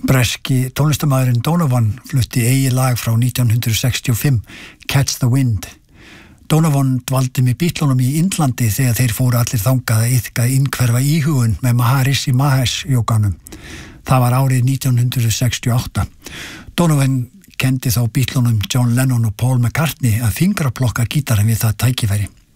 Breski tónlistarmaðurinn Donovan flutti eigið lag frá 1965, Catch the Wind. Donovan dvaldi með Beatlunum í Indlandi þegar þeir fóru allir þangað að iðka innhverfa íhugun með Maharishi Mahesh jóganum. Það var árið 1968. Donovan kendi þá Beatlunum John Lennon og Paul McCartney að fingraplokka gítarinn við það tækifæri.